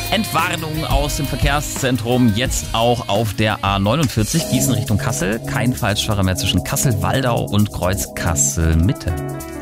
Entwarnung aus dem Verkehrszentrum, jetzt auch auf der A49 Gießen Richtung Kassel. Kein Falschfahrer mehr zwischen Kassel-Waldau und Kreuz Kassel-Mitte.